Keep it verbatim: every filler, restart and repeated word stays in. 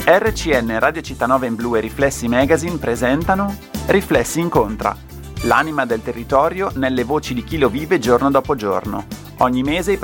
R C N Radio Città in Blu e Riflessi Magazine presentano Riflessi Incontra, l'anima del territorio nelle voci di chi lo vive giorno dopo giorno. Ogni mese i